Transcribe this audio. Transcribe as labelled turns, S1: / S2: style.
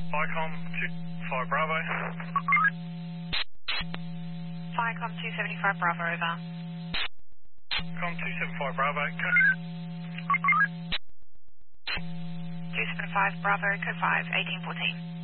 S1: Vicom 25 Bravo.
S2: Vicom 275 Bravo, over.
S1: Com 275 Bravo.
S2: 275 Bravo, code 5, 1814.